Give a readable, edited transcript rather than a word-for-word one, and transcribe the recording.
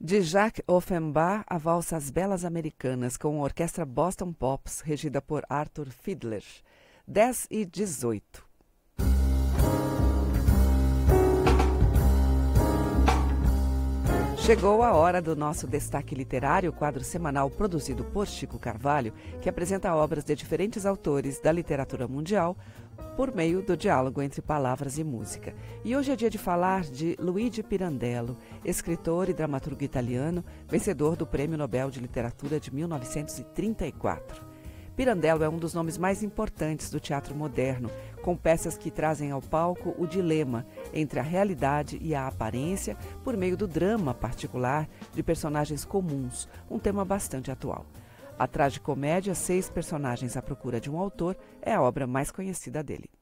De Jacques Offenbach, a valsa As Belas Americanas, com a orquestra Boston Pops, regida por Arthur Fiedler. 10h18. Chegou a hora do nosso Destaque Literário, quadro semanal produzido por Chico Carvalho, que apresenta obras de diferentes autores da literatura mundial por meio do diálogo entre palavras e música. E hoje é dia de falar de Luigi Pirandello, escritor e dramaturgo italiano, vencedor do Prêmio Nobel de Literatura de 1934. Pirandello é um dos nomes mais importantes do teatro moderno, com peças que trazem ao palco o dilema entre a realidade e a aparência por meio do drama particular de personagens comuns, um tema bastante atual. A tragicomédia 6 personagens à procura de um autor é a obra mais conhecida dele.